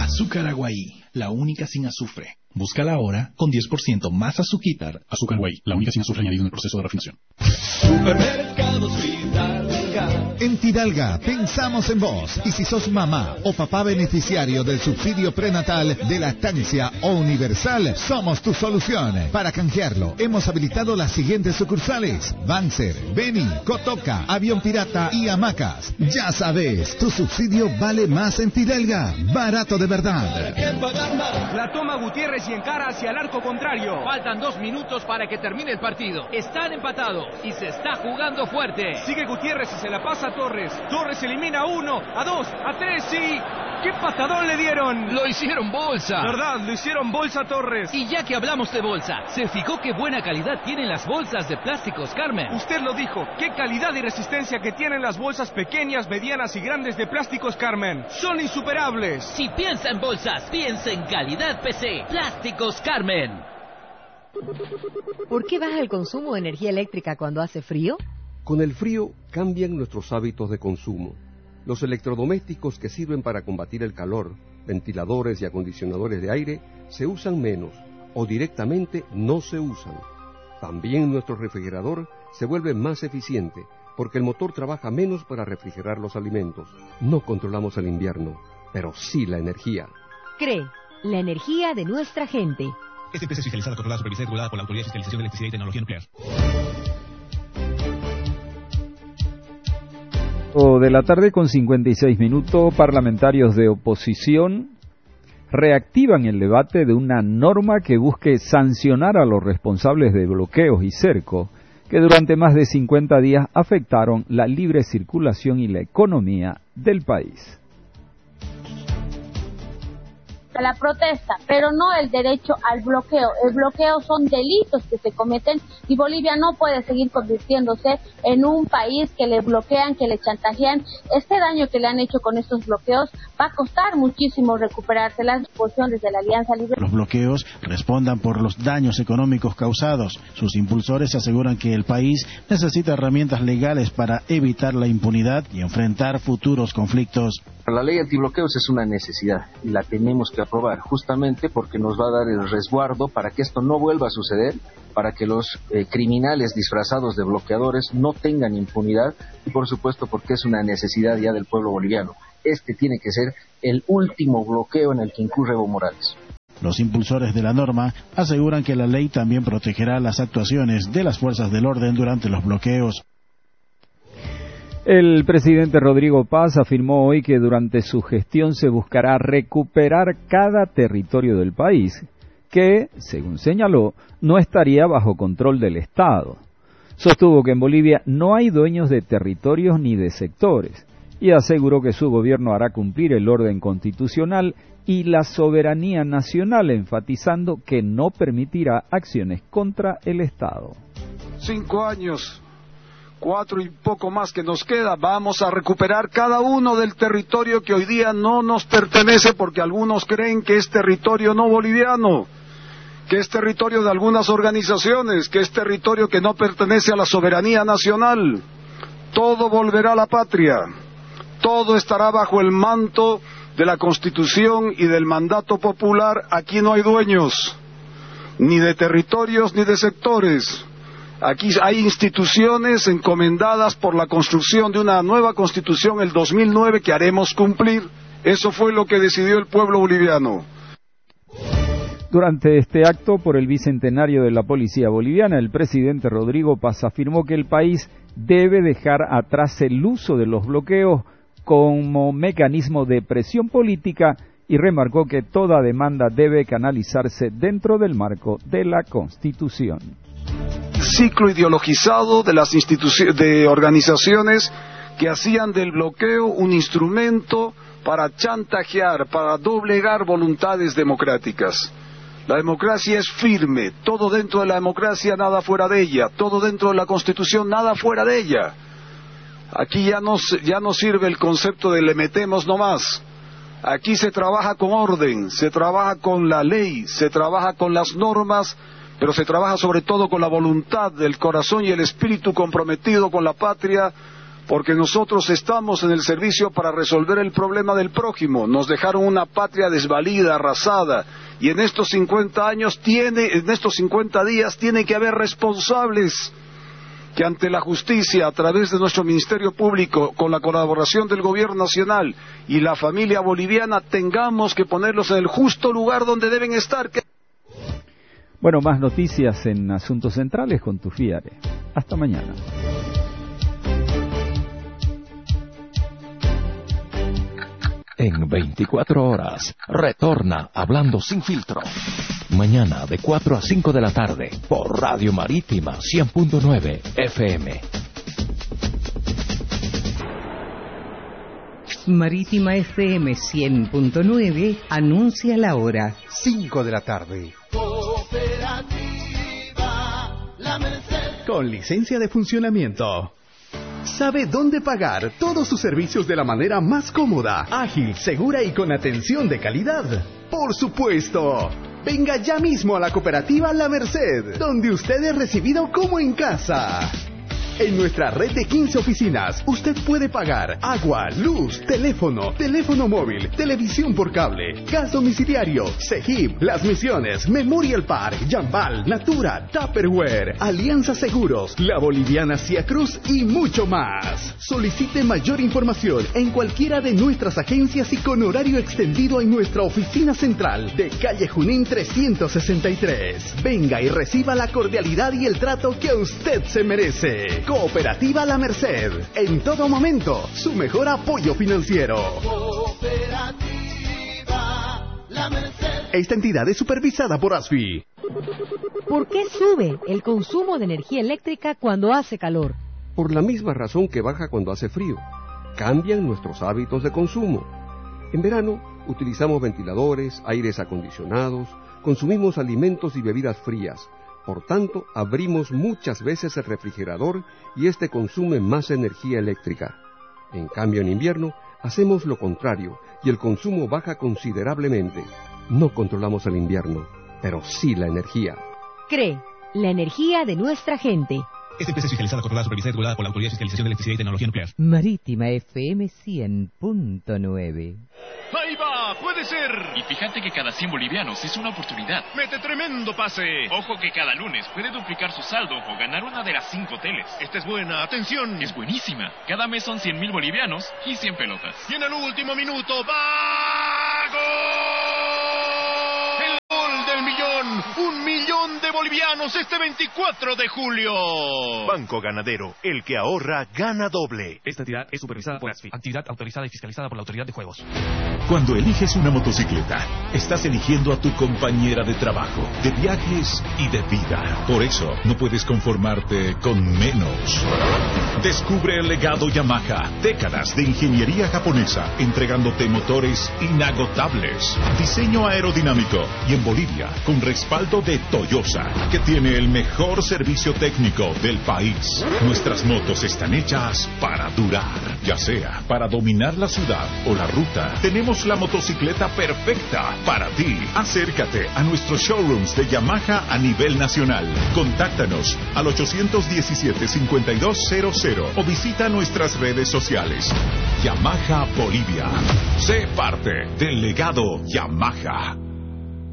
Azúcar Aguaí, la única sin azufre. Búscala ahora con 10% más azúcar. Azúcar Aguaí, la única sin azufre añadido en el proceso de refinación. Supermercados Fidalga. En Fidalga pensamos en vos, y si sos mamá o papá beneficiario del subsidio prenatal de lactancia o universal, somos tu solución. Para canjearlo, hemos habilitado las siguientes sucursales: Banzer, Beni, Cotoca, Avión Pirata y Hamacas. Ya sabes, tu subsidio vale más en Fidalga. Barato de verdad. La toma Gutiérrez y encara hacia el arco contrario. Faltan 2 minutos para que termine el partido. Están empatados y se está jugando fuerte. Sigue Gutiérrez y se la pasa a Torres. Torres elimina a 1, a 2, a 3 y... ¡qué patadón le dieron! Lo hicieron bolsa. ¿Verdad? Lo hicieron bolsa a Torres. Y ya que hablamos de bolsa, ¿se fijó qué buena calidad tienen las bolsas de Plásticos Carmen? Usted lo dijo. ¡Qué calidad y resistencia que tienen las bolsas pequeñas, medianas y grandes de Plásticos Carmen! ¡Son insuperables! Si piensa en bolsas, piensa en calidad PC. Plásticos Carmen. ¿Por qué baja el consumo de energía eléctrica cuando hace frío? Con el frío cambian nuestros hábitos de consumo. Los electrodomésticos que sirven para combatir el calor, ventiladores y acondicionadores de aire, se usan menos o directamente no se usan. También nuestro refrigerador se vuelve más eficiente porque el motor trabaja menos para refrigerar los alimentos. No controlamos el invierno, pero sí la energía. CRE, la energía de nuestra gente. Esta empresa es fiscalizada, controlada, supervisada y regulada por la Autoridad de Fiscalización de Electricidad y Tecnología Nuclear. De la tarde con 56 minutos, parlamentarios de oposición reactivan el debate de una norma que busque sancionar a los responsables de bloqueos y cercos que durante más de 50 días afectaron la libre circulación y la economía del país. La protesta, pero no el derecho al bloqueo. El bloqueo son delitos que se cometen y Bolivia no puede seguir convirtiéndose en un país que le bloquean, que le chantajean. Este daño que le han hecho con estos bloqueos va a costar muchísimo recuperarse. Las posiciones de la Alianza Libre. Los bloqueos respondan por los daños económicos causados. Sus impulsores aseguran que el país necesita herramientas legales para evitar la impunidad y enfrentar futuros conflictos. La ley antibloqueos es una necesidad y la tenemos que aprobar justamente porque nos va a dar el resguardo para que esto no vuelva a suceder, para que los criminales disfrazados de bloqueadores no tengan impunidad y por supuesto porque es una necesidad ya del pueblo boliviano. Este tiene que ser el último bloqueo en el que incurre Evo Morales. Los impulsores de la norma aseguran que la ley también protegerá las actuaciones de las fuerzas del orden durante los bloqueos. El presidente Rodrigo Paz afirmó hoy que durante su gestión se buscará recuperar cada territorio del país, que, según señaló, no estaría bajo control del Estado. Sostuvo que en Bolivia no hay dueños de territorios ni de sectores, y aseguró que su gobierno hará cumplir el orden constitucional y la soberanía nacional, enfatizando que no permitirá acciones contra el Estado. 5 años... 4 y poco más que nos queda, vamos a recuperar cada uno del territorio que hoy día no nos pertenece porque algunos creen que es territorio no boliviano, que es territorio de algunas organizaciones, que es territorio que no pertenece a la soberanía nacional. Todo volverá a la patria, todo estará bajo el manto de la Constitución y del mandato popular. Aquí no hay dueños, ni de territorios ni de sectores. Aquí hay instituciones encomendadas por la construcción de una nueva constitución el 2009 que haremos cumplir. Eso fue lo que decidió el pueblo boliviano. Durante este acto por el bicentenario de la policía boliviana, el presidente Rodrigo Paz afirmó que el país debe dejar atrás el uso de los bloqueos como mecanismo de presión política y remarcó que toda demanda debe canalizarse dentro del marco de la Constitución. Ciclo ideologizado de las de organizaciones que hacían del bloqueo un instrumento para chantajear, para doblegar voluntades democráticas. La democracia es firme, todo dentro de la democracia, nada fuera de ella, todo dentro de la Constitución, nada fuera de ella. Aquí ya no sirve el concepto de le metemos nomás. Aquí se trabaja con orden, se trabaja con la ley, se trabaja con las normas, pero se trabaja sobre todo con la voluntad del corazón y el espíritu comprometido con la patria porque nosotros estamos en el servicio para resolver el problema del prójimo. Nos dejaron una patria desvalida, arrasada, y en estos 50 días tiene que haber responsables que ante la justicia, a través de nuestro Ministerio Público, con la colaboración del Gobierno Nacional y la familia boliviana, tengamos que ponerlos en el justo lugar donde deben estar. Bueno, más noticias en Asuntos Centrales con Tufiare. Hasta mañana. En 24 horas, retorna Hablando Sin Filtro. Mañana de 4 a 5 de la tarde, por Radio Marítima 100.9 FM. Marítima FM 100.9 anuncia la hora. 5 de la tarde. Con licencia de funcionamiento. Sabe dónde pagar todos sus servicios de la manera más cómoda, ágil, segura y con atención de calidad. ¡Por supuesto! Venga ya mismo a la cooperativa La Merced, donde usted es recibido como en casa. En nuestra red de 15 oficinas, usted puede pagar agua, luz, teléfono móvil, televisión por cable, gas domiciliario, CEGIP, Las Misiones, Memorial Park, Jambal, Natura, Tupperware, Alianza Seguros, La Boliviana Cia Cruz y mucho más. Solicite mayor información en cualquiera de nuestras agencias y con horario extendido en nuestra oficina central de calle Junín 363. Venga y reciba la cordialidad y el trato que a usted se merece. Cooperativa La Merced, en todo momento, su mejor apoyo financiero. Cooperativa La Merced. Esta entidad es supervisada por ASFI. ¿Por qué sube el consumo de energía eléctrica cuando hace calor? Por la misma razón que baja cuando hace frío. Cambian nuestros hábitos de consumo. En verano, utilizamos ventiladores, aires acondicionados, consumimos alimentos y bebidas frías. Por tanto, abrimos muchas veces el refrigerador y este consume más energía eléctrica. En cambio, en invierno, hacemos lo contrario y el consumo baja considerablemente. No controlamos el invierno, pero sí la energía. CRE, la energía de nuestra gente. Esta empresa es fiscalizada, controlada, supervisada y regulada por la Autoridad de Fiscalización de Electricidad y Tecnología Nuclear. Marítima FM 100.9. ¡Ahí va! ¡Puede ser! Y fíjate que cada 100 bolivianos es una oportunidad. ¡Mete tremendo pase! Ojo que cada lunes puede duplicar su saldo o ganar una de las 5 teles. Esta es buena, ¡atención! Es buenísima. Cada mes son 100.000 bolivianos y 100 pelotas. Y en el último minuto, ¡va! ¡Gol! ¡El gol del millón! ¡1 millón de bolivianos este 24 de julio! Banco Ganadero, el que ahorra, gana doble. Esta entidad es supervisada por ASFI, actividad autorizada y fiscalizada por la Autoridad de Juegos. Cuando eliges una motocicleta, estás eligiendo a tu compañera de trabajo, de viajes y de vida. Por eso, no puedes conformarte con menos. Descubre el legado Yamaha, décadas de ingeniería japonesa, entregándote motores inagotables, diseño aerodinámico y en Bolivia, con respaldo de Toyosa, que tiene el mejor servicio técnico del país. Nuestras motos están hechas para durar, ya sea para dominar la ciudad o la ruta. Tenemos la motocicleta perfecta para ti. Acércate a nuestros showrooms de Yamaha a nivel nacional. Contáctanos al 817-5200 o visita nuestras redes sociales. Yamaha Bolivia. Sé parte del legado Yamaha.